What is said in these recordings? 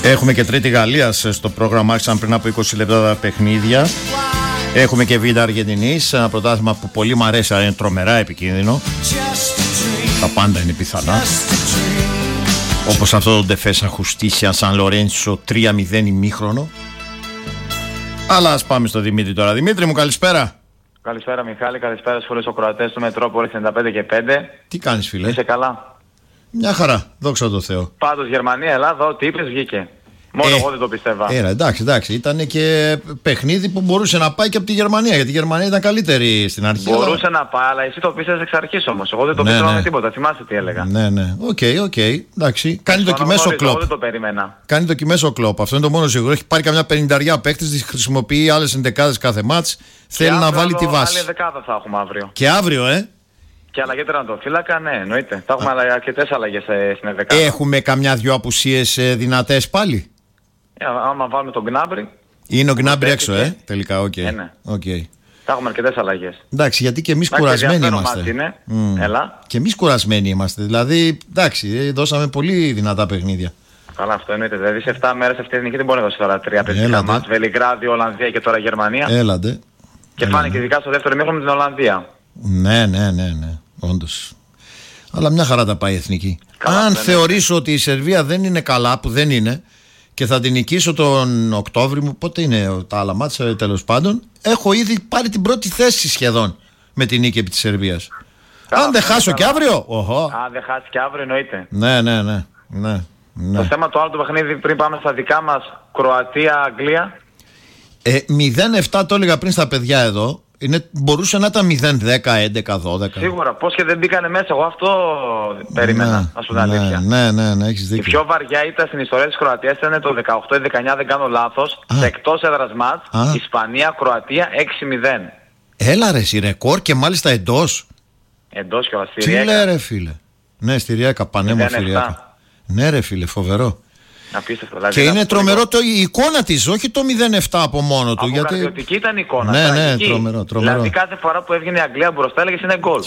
Έχουμε και τρίτη Γαλλίας στο πρόγραμμα, άρχισαν πριν από 20 λεπτά τα παιχνίδια. Έχουμε και Β' Αργεντινής, ένα πρωτάθλημα που πολύ μου αρέσει, αλλά είναι τρομερά επικίνδυνο. Τα πάντα είναι πιθανά. Όπως αυτό το Ντεφέσα Χουστίσια Σαν Λορένσο 3-0 ημίχρονο. Αλλά ας πάμε στο Δημήτρη τώρα. Δημήτρη μου, καλησπέρα. Καλησπέρα Μιχάλη, καλησπέρα στους όλους τους ακροατές του Μετρόπολη 95 και 5. Τι κάνεις, φίλε? Είσαι καλά? Μια χαρά, δόξα τω Θεώ. Πάντως Γερμανία, Ελλάδα, ό,τι είπες βγήκε. Μόνο εγώ δεν το πιστεύα. Εντάξει. Ήταν και παιχνίδι που μπορούσε να πάει και από τη Γερμανία. Γιατί η Γερμανία ήταν καλύτερη στην αρχή. Μπορούσε να πάει, αλλά εσύ το πίστευες εξ αρχής όμως. Εγώ δεν το πίστευα με τίποτα. Θυμάσαι τι έλεγα. Ναι. Οκ. Εντάξει. Κάνει δοκιμές ο Κλοπ. Εγώ δεν το περίμενα. Κάνει δοκιμές ο Κλοπ. Αυτό είναι το μόνο σίγουρο. Έχει πάρει καμιά 50 παίκτες, τις χρησιμοποιεί άλλες εντεκάδες κάθε μάτς. Θέλει να βάλει τη βάση. Άλλη δεκάδα θα έχουμε αύριο. Και αύριο, Και αλλαγή τερματοφύλακα, ναι, εννοείται. Θα έχουμε αρκετές αλλαγές στην δεκάδα. Έχουμε καμιά-δυο απουσίες δυνατές πάλι. Άμα βάλουμε τον Γκνάμπρι. Είναι ο Γκνάμπρι έξω, τελικά, οκ. Ναι. Okay. Θα έχουμε αρκετές αλλαγές. Εντάξει, γιατί και εμείς κουρασμένοι είμαστε. Έλα. Και εμείς κουρασμένοι είμαστε. Δηλαδή, εντάξει, δώσαμε πολύ δυνατά παιχνίδια. Καλά, αυτό εννοείται. Δηλαδή σε 7 μέρες αυτή η εθνική δεν μπορεί να δώσει τώρα 3 παιχνίδια μάτς. Βελιγράδι, Ολλανδία και τώρα Γερμανία. Έλατε. Και φάνηκε ειδικά στο δεύτερο ημίχρονο με την Ολλανδία. Ναι. Όντως. Αλλά μια χαρά τα πάει η εθνική. Αν θεωρήσω ότι η Σερβία δεν είναι καλά, που δεν είναι, και θα την νικήσω τον Οκτώβρη μου, πότε είναι τα άλλα μάτσα, τέλος πάντων, έχω ήδη πάρει την πρώτη θέση σχεδόν με την νίκη επί της Σερβίας. Αν δεν χάσω και αύριο. Αν δεν χάσει και αύριο, εννοείται. Ναι. Το θέμα του άλλου του παιχνίδι, πριν πάμε στα δικά μας, Κροατία-Αγγλία. 0-7 το έλεγα πριν στα παιδιά εδώ. Μπορούσε να ήταν 0-10, 11-12. Σίγουρα, πώς και δεν μπήκανε μέσα. Εγώ αυτό περίμενα, να σου πω αλήθεια. Ναι, έχεις δίκιο. Η πιο βαριά ήταν στην ιστορία της Κροατίας ήταν το 18-19, δεν κάνω λάθος. Σε εκτός έδρας μάτς, Ισπανία-Κροατία 6-0. Έλα ρε, η ρεκόρ και μάλιστα εντός. Εντός και όλα, στη Ριέκα. Τι λέει ρε φίλε. Ναι, στη Ριέκα, πανέμορφη Ριέκα. Ναι ρε φίλε, φοβερό. Απίστευτο, δηλαδή, και είναι τρομερό η εικόνα της, όχι το 0-7 από μόνο του. Γιατί κρατιωτική ήταν η εικόνα. Ναι, τρομερό. Δηλαδή κάθε φορά που έβγαινε η Αγγλία μπροστά έλεγες είναι γκολ.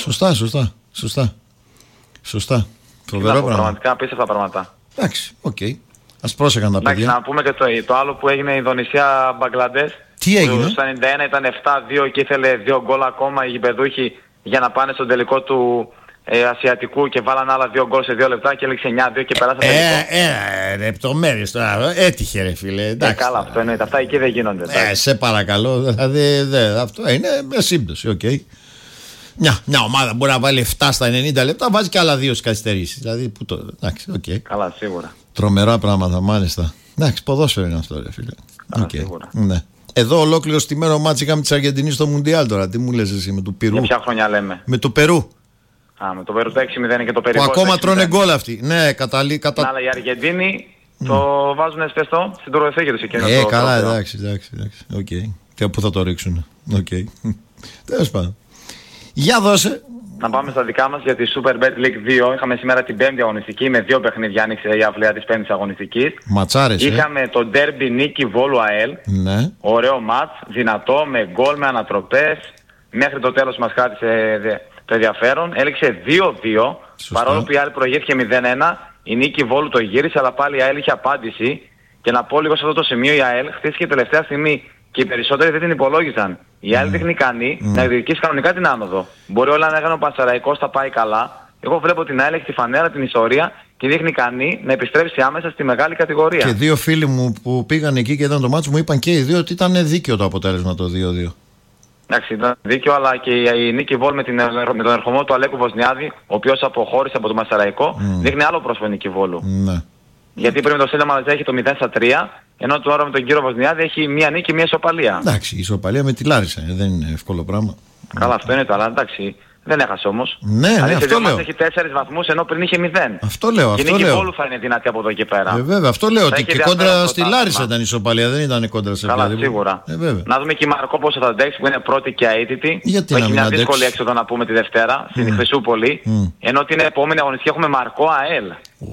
Σωστά. Φοβερό πράγμα. Πραγματικά απίστευτα πράγματα. Εντάξει, οκ. Ας πρόσεχαν τα παιδιά. Να πούμε και το άλλο που έγινε, η Ινδονησία Μπαγκλαντές. Τι έγινε? Στο 91 ήταν 7-2 και ήθελε 2 γκολ ακόμα οι γηπεδούχοι για να πάνε στον τελικό του Ασιατικού και βάλανε άλλα 2 γκολ σε 2 λεπτά και έλεξε 9-2 και περάσανε τελικό. Λεπτομέρειες τώρα. Έτυχε ρε φίλε. Καλά, αυτό εννοείται. Αυτά εκεί δεν γίνονται. Σε παρακαλώ. Δηλαδή αυτό είναι με σύμπτωση. Οκ. Μια ομάδα μπορεί να βάλει 7 στα 90 λεπτά, βάζει και άλλα 2 στις καθυστερήσεις. Δηλαδή που το. Εντάξει, οκ. Καλά, σίγουρα. Τρομερά πράγματα, μάλιστα. Εντάξει, ποδόσφαιρο είναι αυτό, ρε φίλε. Καλά, σίγουρα. Ναι. Εδώ ολόκληρο στημένο μάτς είχαμε της Αργεντινής στο Μουντιάλ τώρα. Τι μου λες εσύ με το Περού? Για ποια χρονιά λέμε? Με το Περού. Με το Περού το 6-0 και το Περού. Που ακόμα τρώνε γκολ αυτοί. Ναι, αλλά οι Αργεντίνοι το βάζουν σπεστό στην τουρκοθήκη τους εκείνο. Καλά, εντάξει. Οκ. Και πού θα το ρίξουν. Οκ. Τέλος πάντων. Για δώσε. Να πάμε στα δικά μας για τη Super Bet League 2. Είχαμε σήμερα την 5η αγωνιστική με 2 παιχνίδια, άνοιξε η αυλαία της 5ης αγωνιστικής. Ματσάρες. Είχαμε το Derby Νίκη Βόλου ΑΕΛ. Ναι. Ωραίο μάτς, δυνατό, με γκολ, με ανατροπές. Μέχρι το τέλος μας κράτησε το ενδιαφέρον. Έληξε 2-2. Παρόλο που η ΑΕΛ προηγήθηκε 0-1, η Νίκη Βόλου το γύρισε, αλλά πάλι η ΑΕΛ είχε απάντηση. Και να πω λίγο σε αυτό το σημείο, η ΑΕΛ χτίστηκε τελευταία στιγμή και οι περισσότεροι δεν την υπολόγιζαν. Η ΑΕΛ δείχνει ικανή να διεκδικήσει κανονικά την άνοδο. Μπορεί όλα να έκανε ο Πανσεραϊκός, θα πάει καλά. Εγώ βλέπω την ΑΕΛ έχει τη φανέρα, την ιστορία και δείχνει ικανή να επιστρέψει άμεσα στη μεγάλη κατηγορία. Και 2 φίλοι μου που πήγαν εκεί και ήταν το μάτσο μου είπαν και οι δύο ότι ήταν δίκαιο το αποτέλεσμα το 2-2. Εντάξει, ήταν δίκαιο, αλλά και η Νίκη Βόλ με τον ερχομό του Αλέκου Βοσνιάδη, ο οποίος αποχώρησε από το Μασαραϊκό, δείχνει άλλο πρόσωπο Νίκη Βόλου. Ναι. Γιατί πριν το Σύλλα Μαλαζιά έχει το 0-3, ενώ τώρα με τον κύριο Βοσνιάδη έχει μία νίκη και μία ισοπαλία. Εντάξει, η ισοπαλία με τη Λάρισα δεν είναι εύκολο πράγμα. Καλά, αυτό είναι το, αλλά εντάξει. Δεν έχασε όμως. Ναι, αυτό λέω. Έχει 4 βαθμούς ενώ πριν είχε 0. Αυτό λέω. Και η Νίκη Βόλου θα είναι δυνατή από εδώ και πέρα. Βέβαια, αυτό λέω. Ότι και κόντρα στη Λάρισα ήταν η ισοπαλία, δεν ήταν κόντρα σε Καλά, σίγουρα. Να δούμε και η Μαρκό πόσο θα αντέξει που είναι πρώτη και αίτητη. Γιατί έχει μια δύσκολη έξοδο να πούμε τη Δευτέρα στην Χρυσούπολη. Ενώ την επόμενη αγωνιστική έχουμε Μαρκό ΑΕΛ.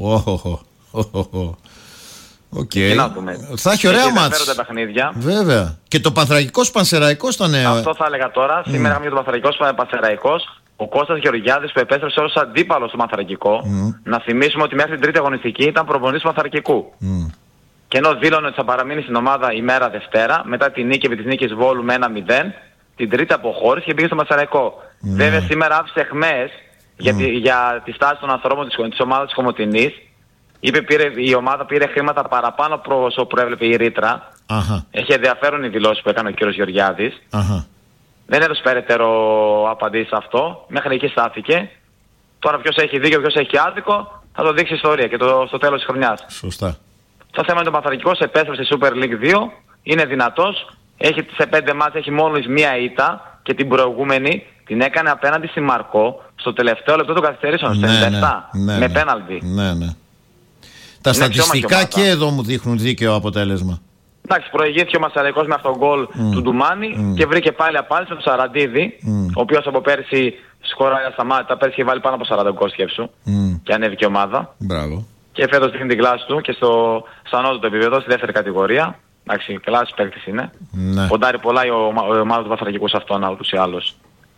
Okay. Θα έχει ωραία μάτς. Βέβαια. Και το Πανθρακικός Πανσεραϊκός ήταν. Αυτό θα έλεγα τώρα. Σήμερα είχαμε για το Πανθρακικός Πανσεραϊκός. Ο Κώστας Γεωργιάδης που επέστρεψε ως αντίπαλος του Πανθρακικό. Να θυμίσουμε ότι μέχρι την τρίτη αγωνιστική ήταν προπονητής του Πανθρακικού. Και ενώ δήλωνε ότι θα παραμείνει στην ομάδα ημέρα Δευτέρα, μετά τη νίκη επί της νίκης Βόλου με 1-0, την Τρίτη αποχώρησε και πήγε στο Μασαραϊκό. Βέβαια σήμερα άφησε αιχμές για τη στάση των ανθρώπων της ομάδας της Χωμοτηνής. Είπε η ομάδα πήρε χρήματα παραπάνω από όσο προέβλεπε η ρήτρα. Έχει ενδιαφέρον η δηλώση που έκανε ο κύριος Γεωργιάδης. Δεν έδωσε περαιτέρω απαντήσει σε αυτό. Μέχρι εκεί στάθηκε. Τώρα ποιος έχει δίκιο, ποιος έχει άδικο, θα το δείξει η ιστορία και στο τέλος της χρονιάς. Σωστά. Στο θέμα είναι το Παθαρικικός επέστρεψε στη Super League 2. Είναι δυνατός. Σε 5 μάτς έχει μόλις μία ήττα και την προηγούμενη την έκανε απέναντι στη Μαρκό στο τελευταίο λεπτό των καθυστερήσεων, στο 97, με πέναλτι. Τα στατιστικά και εδώ μου δείχνουν δίκαιο αποτέλεσμα. Εντάξει, προηγήθηκε ο Μασαραϊκός με αυτόν τον γκολ του Ντουμάνη και βρήκε πάλι απάντηση με τον Σαραντίδη, ο οποίος από πέρσι σκοράει ασταμάτητα. Πέρσι είχε βάλει πάνω από 40 γκολ, σκέψου, και ανέβηκε η ομάδα. Μπράβο. Και φέτος δείχνει την κλάση του και στο ανώτατο επίπεδο, στη δεύτερη κατηγορία. Εντάξει, κλάση παίκτης είναι. Ποντάρει πολλά η ομάδα του Παθρακικού σε αυτόν, ούτως ή άλλως.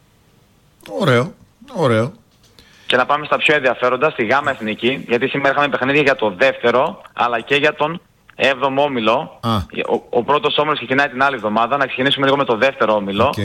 Ωραίο. Και να πάμε στα πιο ενδιαφέροντα, στη Γάμα Εθνική, γιατί σήμερα είχαμε παιχνίδια για το δεύτερο, αλλά και για τον 7ο όμιλο. Ο πρώτος όμιλος ξεκινάει την άλλη εβδομάδα. Να ξεκινήσουμε λίγο με το δεύτερο όμιλο.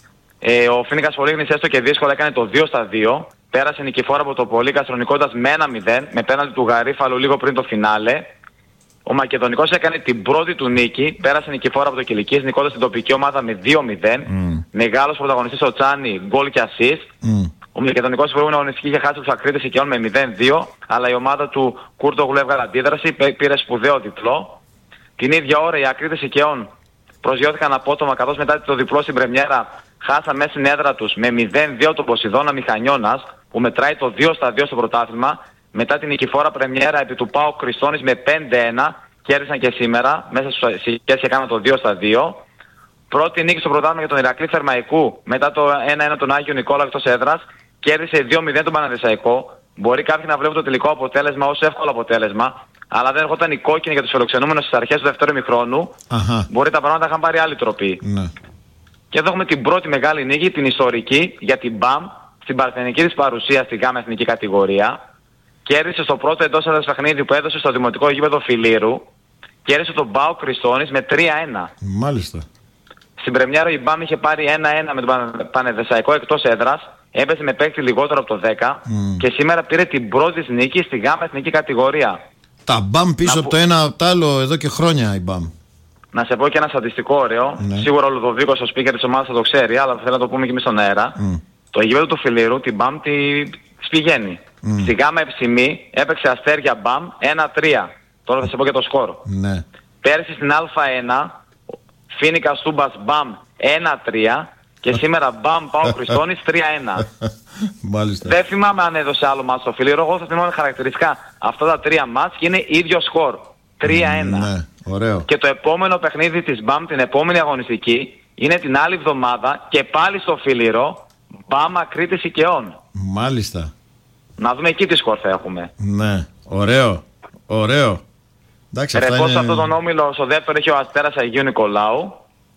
Ο Φοίνικας Πολύγνης έστω και δύσκολα έκανε το 2-2. Πέρασε νικηφόρα από το Πολύκαστρο νικώντας με 1-0, με πέναλτι του Γαρίφαλου λίγο πριν το φινάλε. Ο Μακεδονικός έκανε την πρώτη του νίκη, πέρασε νικηφόρα από το Κιλικής, νικώντας την τοπική ομάδα με 2-0. Μεγάλος πρωταγωνιστής ο Τσάνι, γκολ και assist. Ο Μακεδονικός στην προηγούμενη αγωνιστική είχε χάσει τους Ακρίτες Οικειών με 0-2, αλλά η ομάδα του Κούρτογλου έβγαλε αντίδραση, πήρε σπουδαίο διπλό. Την ίδια ώρα οι Ακρίτες Οικειών προσγειώθηκαν απότομα, καθώς μετά το διπλό στην πρεμιέρα χάσαν μέσα στην έδρα τους με 0-2 τον Ποσειδώνα Μηχανιώνας, που μετράει το 2-2 στο πρωτάθλημα. Μετά την νικηφόρα πρεμιέρα επί του ΠΑΟΚ Χριστώνης με 5-1, κέρδισαν και σήμερα, μέσα στους ασιικές και έκαναν το 2-2. Πρώτη νίκη στο πρωτάθλημα για τον Ηρακλή Θερμαϊκού, μετά το 1-1 τον Άγιο Νικόλα εκτός έδρας, κέρδισε 2-0 τον Παναθηναϊκό. Μπορεί κάποιοι να βλέπουν το τελικό αποτέλεσμα ως εύκολο αποτέλεσμα, αλλά δεν ερχόταν η κόκκινη για τους φιλοξενούμενους στις αρχές του δεύτερου ημιχρόνου. Μπορεί τα πράγματα να είχαν πάρει άλλη τροπή. Και εδώ έχουμε την πρώτη μεγάλη νίκη, την ιστορική, για την ΜΠΑΜ, στην παρθενική της παρουσία στη Γάμα Εθνική κατηγορία. Κέρδισε στο πρώτο εντός έδρας παιχνίδι που έδωσε στο δημοτικό γήπεδο Φιλήρου. Κέρδισε τον ΠΑΟΚ Χριστώνης με 3-1. Μάλιστα. Στην πρεμιέρα η ΜΠΑΜ είχε πάρει 1-1 με τον Πανεδεσσαϊκό εκτός έδρας. Έπεσε με παίκτη λιγότερο από το 10 και σήμερα πήρε την πρώτη νίκη στη Γάμα Εθνική κατηγορία. Τα ΜΠΑΜ πίσω από το ένα από το άλλο εδώ και χρόνια η ΜΠΑΜ. Να σε πω και ένα στατιστικό ωραίο. Σίγουρα ο Λουδοβίκος, ο speaker της ομάδας, θα το ξέρει, αλλά θέλω να το πούμε και εμείς στον αέρα. Το γήπεδο του Φιλήρου, την ΜΠΑΜ τη πηγαίνει. Στη Γάμα Εψημή έπαιξε Αστέρια ΜΠΑΜ 1-3. Τώρα θα σε πω και το σκορ. Πέρσι στην Α1, Φοίνικας Τούμπας ΜΠΑΜ 1-3 και σήμερα ΜΠΑΜ ΠΑΟΚ Χριστώνης 3-1. Μάλιστα. Δεν θυμάμαι αν έδωσε άλλο μάτς στο Φιλήρο. Εγώ θα θυμάμαι χαρακτηριστικά αυτά τα 3 μάτς και είναι ίδιο σκορ. 3-1. Ωραίο. Και το επόμενο παιχνίδι της ΜΠΑΜ, την επόμενη αγωνιστική, είναι την άλλη εβδομάδα και πάλι στο Φιλήρο, ΜΠΑΜ Ακρίτες Οικειών. Μάλιστα. Να δούμε εκεί τι σκορ θα έχουμε. Ναι, ωραίο. Εντάξει, ρεπό σε αυτόν τον όμιλο, στο δεύτερο έχει ο Αστέρας Αγίου Νικολάου.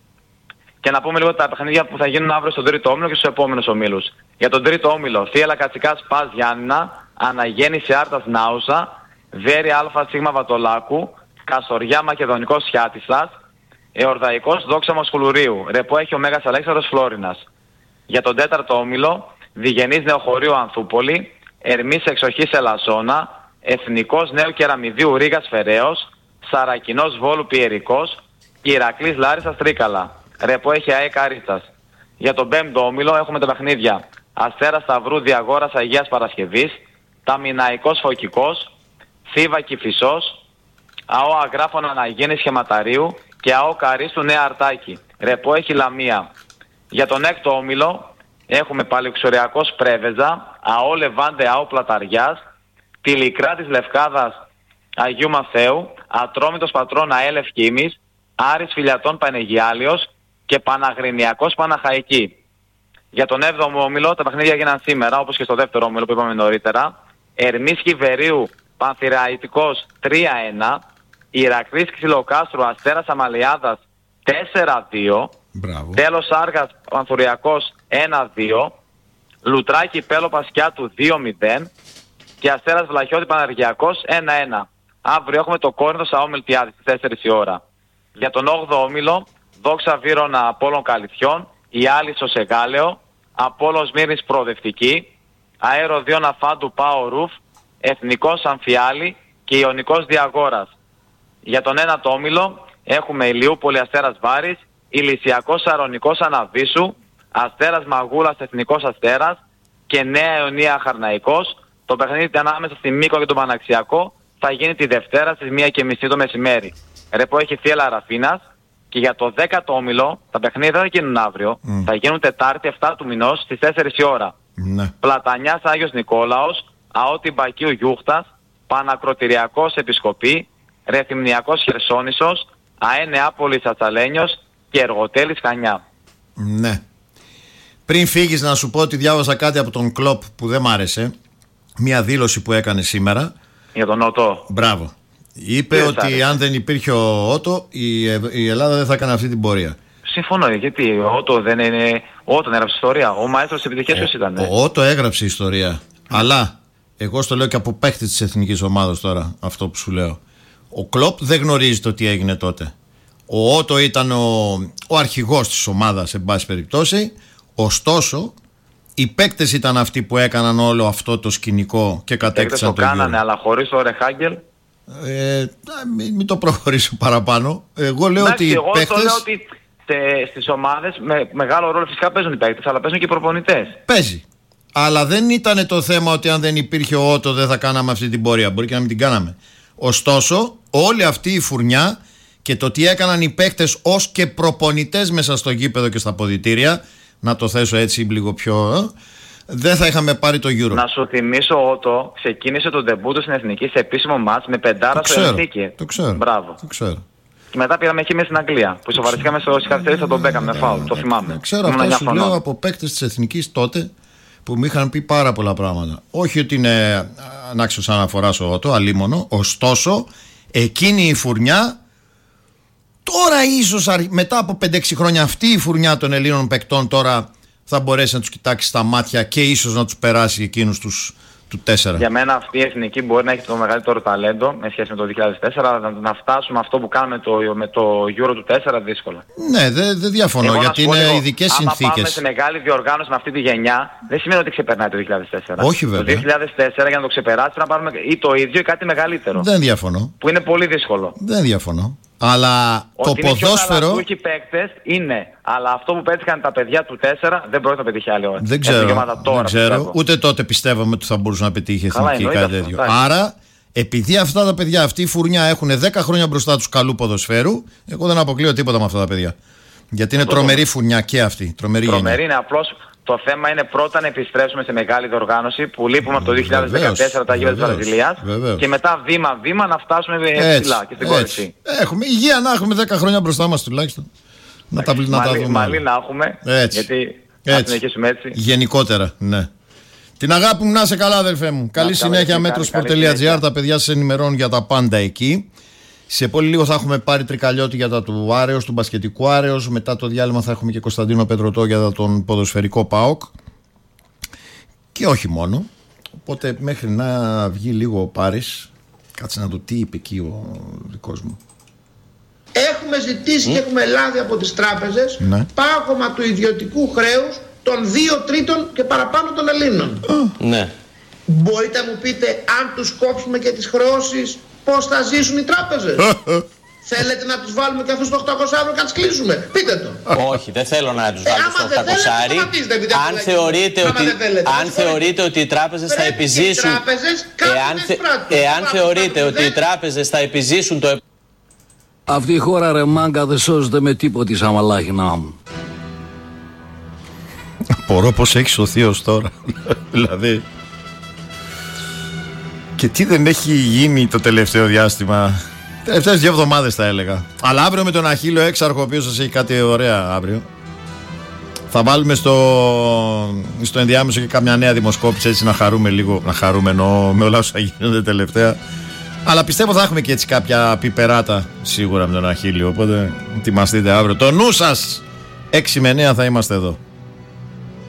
Και να πούμε λίγο τα παιχνίδια που θα γίνουν αύριο στον τρίτο όμιλο και στους επόμενους ομίλους. Για τον τρίτο όμιλο, Θίελα Κατσικάς Πας Γιάννηνα, Αναγέννηση Άρτας Νάουσα, Βέρη Α Σίγμα Βατολάκου, Καστοριά Μακεδονικός Σιάτισσας, Εορδαϊκός Δόξα Μοσχουλουρίου. Ρεπό έχει ο Μέγας Αλέξανδρος Φλόρινας. Για τον τέταρτο όμιλο, Διγενής Νεοχωρίου Ανθούπολη, Ερμής Εξοχής Ελασσόνα, Εθνικός Νέου Κεραμιδίου Ρήγας Φεραίος, Σαρακινός Βόλου Πιερικός και Ηρακλής Λάρισσας Τρίκαλα. Ρεπό έχει ΑΕΚ Αρίστας. Για τον πέμπτο όμιλο έχουμε τα παιχνίδια Αστέρας Σταυρού Διαγόρας Αγίας Παρασκευής, Ταμιναϊκός Φωκικός, Θήβα Κηφισός, ΑΟ Αγράφων Αναγέννης Χεματαρίου και ΑΟ Καρίστου Νέα Αρτάκη. Ρεπό έχει Λαμία. Για τον έκτο όμιλο έχουμε Παλαιοξοριακός Πρέβεζα, ΑΟ Λεβάντε ΑΟ Πλαταριάς, Τυλικρά της Λευκάδας Αγίου Μαθαίου, Ατρόμητος Πατρών ΑΕ Λευκήμης, Άρης Φιλιατών Πανεγιάλιος και Παναγρινιακός Παναχαϊκή. Για τον 7ο όμιλο τα παιχνίδια έγιναν σήμερα, όπως και στο δεύτερο όμιλο που είπαμε νωρίτερα. Ερμής Χιβερίου Πανθυραϊκός 3-1, Ηρακλής Ξυλοκάστρου Αστέρας Αμαλιάδας 4-2, Τέλος Άργας Πανθουριακός 1-2, Λουτράκι Πέλο Πασκιάτου 2-0 και Αστέρας Βλαχιώτη Παναργιακός 1-1. αύριο έχουμε το Κόρινθος ΑΟ Μιλτιάδη στις 4 η ώρα. Για τον 8ο όμιλο, Δόξα Βύρωνα Απόλλων Καλυθιών, η Άλυσσος Εγάλεο, Απόλλων Σμύρνης Προοδευτική, Αέρο 2 Ναφάντου Πάο Ρουφ, Εθνικός Αμφιάλη και Ιωνικός Διαγόρας. Για τον 9ο όμιλο έχουμε Ηλιούπολη Αστέρας Βάρης, Ηλυσιακός Σαρονικός Αναβίσου, Αστέρας Μαγούλας Εθνικός Αστέρας και Νέα Ιωνία Χαρναϊκός. Το παιχνίδι ανάμεσα στη Μύκο και τον Παναξιακό θα γίνει τη Δευτέρα στις 1:30 το μεσημέρι. Ρεπό έχει Θίελα Ραφίνας. Και για το 10ο όμιλο, τα παιχνίδια δεν θα γίνουν αύριο, θα γίνουν Τετάρτη 7 του μηνός στις 4 η ώρα. Ναι. Πλατανιάς Άγιος Νικόλαος, ΑΟΤΗ Μπακίου Γιούχτας, Πανακροτηριακός Επισκοπή, Ρεθυμνιακός Χερσόνησος, ΑΕ Νεάπολης Ατσαλένιος και Εργοτέλης Χανιά. Ναι. Πριν φύγεις να σου πω ότι διάβασα κάτι από τον Κλοπ που δεν μ' άρεσε. Μια δήλωση που έκανε σήμερα. Για τον Ότο. Μπράβο. Είπε ότι αν δεν υπήρχε ο Ότο, η Ελλάδα δεν θα έκανε αυτή την πορεία. Συμφωνώ, γιατί ο Ότο δεν είναι. Ο Ότο έγραψε ιστορία. Ο μαέστρος της επιτυχίας ποιος ήταν? Ο Ότο έγραψε ιστορία. Αλλά εγώ στο λέω και από παίκτη της εθνικής ομάδας τώρα, αυτό που σου λέω. Ο Κλοπ δεν γνωρίζει το τι έγινε τότε. Ο Ότο ήταν ο αρχηγός της ομάδας, εν πάση περιπτώσει. Ωστόσο, οι παίκτες ήταν αυτοί που έκαναν όλο αυτό το σκηνικό και κατέκτησαν το κάνανε, αλλά χωρίς το Ρεχάγκελ. Μην το προχωρήσω παραπάνω. Εγώ λέω ότι οι παίκτες. Εγώ λέω ότι στις ομάδες με μεγάλο ρόλο φυσικά παίζουν οι παίκτες, αλλά παίζουν και οι προπονητές. Παίζει. Αλλά δεν ήταν το θέμα ότι αν δεν υπήρχε ο Ότο δεν θα κάναμε αυτή την πορεία. Μπορεί και να μην την κάναμε. Ωστόσο, όλη αυτή η φουρνιά και το τι έκαναν οι παίκτες ως και προπονητές μέσα στο γήπεδο και στα αποδυτήρια, να το θέσω έτσι λίγο πιο. Δεν θα είχαμε πάρει το Euro. Να σου θυμίσω, ο Ότο ξεκίνησε τον ντεμπού του στην εθνική σε επίσημο μάτς με 5 στο Ελσίνκι. Το ξέρω. Μπράβο. Το ξέρω. Και μετά πήγαμε εκεί μέσα στην Αγγλία. Που ισοβαριστήκαμε στο καθυστερήσει τον Μπέκαμ με φάουλ. Το θυμάμαι. Ξέρω, αυτό σου λέω από παίκτες της εθνικής τότε που μου είχαν πει πάρα πολλά πράγματα. Όχι ότι είναι ανάξιος αναφοράς ο Ότο, αλίμονο. Ωστόσο, εκείνη η φουρνιά. Τώρα ίσως μετά από 5-6 χρόνια αυτή η φουρνιά των Ελλήνων παικτών τώρα θα μπορέσει να τους κοιτάξει στα μάτια και ίσως να τους περάσει εκείνους του 4. Για μένα αυτή η εθνική μπορεί να έχει το μεγαλύτερο ταλέντο με σχέση με το 2004, αλλά να φτάσουμε αυτό που κάνουμε με το Euro του 4 δύσκολα. Ναι, δεν διαφωνώ, γιατί είναι ειδικές συνθήκες. Αν πάμε σε μεγάλη διοργάνωση με αυτή τη γενιά, δεν σημαίνει ότι ξεπερνάει το 2004. Όχι βέβαια. Το 2004 για να το ξεπεράσει να πάρουμε ή το ίδιο ή κάτι μεγαλύτερο. Δεν διαφωνώ. Που είναι πολύ δύσκολο. Δεν διαφωνώ. Αλλά ότι το ποδόσφαιρο. Οι παίκτες είναι, αλλά αυτό που πέτυχαν τα παιδιά του 4 δεν μπορεί να πετύχει άλλη ώρα. Δεν ξέρω. Ούτε τότε πιστεύαμε ότι θα μπορούσε να πετύχει εθνική κάτι τέτοιο. Άρα, επειδή αυτά τα παιδιά, αυτή η φουρνιά έχουν 10 χρόνια μπροστά τους καλού ποδοσφαίρου, εγώ δεν αποκλείω τίποτα με αυτά τα παιδιά. Γιατί είναι τρομερή φουρνιά και αυτή. Τρομερή είναι απλώς. Το θέμα είναι πρώτα να επιστρέψουμε σε μεγάλη διοργάνωση που λείπουμε από το 2014 τα γύρω της Βραζιλίας και μετά βήμα-βήμα να φτάσουμε ψηλά και στην κόρυφη. Έχουμε υγεία να έχουμε 10 χρόνια μπροστά μας τουλάχιστον. Να τα δούμε. Μαλλί να έχουμε, γιατί να συνεχίσουμε έτσι. Γενικότερα, ναι. Την αγάπη μου να είσαι καλά, αδελφέ μου. Καλή συνέχεια, metrosport.gr. Τα παιδιά σας ενημερώνουν για τα πάντα εκεί. Σε πολύ λίγο θα έχουμε πάρει Τρικαλιώτη για τα του Άρεος, του μπασκετικού Άρεος. Μετά το διάλειμμα θα έχουμε και Κωνσταντίνο Πετρωτό για τον ποδοσφαιρικό ΠΑΟΚ. Και όχι μόνο. Οπότε μέχρι να βγει λίγο ο Πάρης, κάτσε να δω τι είπε εκεί ο δικός μου. Έχουμε ζητήσει και έχουμε λάβει από τις τράπεζες πάγωμα του ιδιωτικού χρέους των 2/3 και παραπάνω των Ελλήνων. Ναι. Μπορείτε να μου πείτε αν τους κόψουμε και τις χρεώσεις πώς θα ζήσουν οι τράπεζες? Θέλετε να τους βάλουμε και αυτούς το 800 και να τις κλείσουμε? Πείτε το. Όχι, δεν θέλω να τους βάλω στο 800. Αν θεωρείτε ότι οι τράπεζες θα επιζήσουν, εάν θεωρείτε ότι οι τράπεζες θα επιζήσουν το... Αυτή η χώρα ρε μάγκα δεν σώζεται με τίποτη σαν μαλάχινά μου. Απορώ πως έχει σωθεί ως τώρα. Δηλαδή... Και τι δεν έχει γίνει το τελευταίο διάστημα. Τελευταίες 2 εβδομάδες θα έλεγα. Αλλά αύριο με τον Αχίλλο Έξαρχο, ο οποίος σας έχει κάτι ωραία αύριο. Θα βάλουμε στο ενδιάμεσο και κάμια νέα δημοσκόπηση, έτσι να χαρούμε λίγο. Να χαρούμε εννοώ με όλα όσα γίνονται τελευταία. Αλλά πιστεύω θα έχουμε και έτσι κάποια πιπεράτα σίγουρα με τον Αχίλλο. Οπότε ετοιμαστείτε αύριο. Το νου σας! 6 με 9 θα είμαστε εδώ.